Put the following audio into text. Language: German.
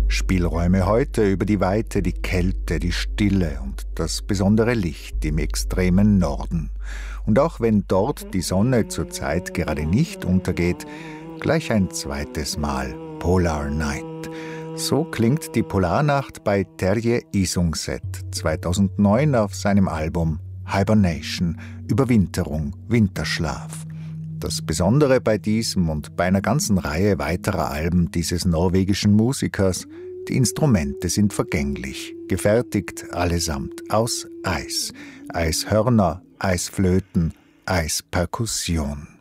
Spielräume heute über die Weite, die Kälte, die Stille und das besondere Licht im extremen Norden. Und auch wenn dort die Sonne zurzeit gerade nicht untergeht, gleich ein zweites Mal Polar Night. So klingt die Polarnacht bei Terje Isungset 2009 auf seinem Album Hibernation, Überwinterung, Winterschlaf. Das Besondere bei diesem und bei einer ganzen Reihe weiterer Alben dieses norwegischen Musikers: die Instrumente sind vergänglich, gefertigt allesamt aus Eis. Eishörner, Eisflöten, Eisperkussion.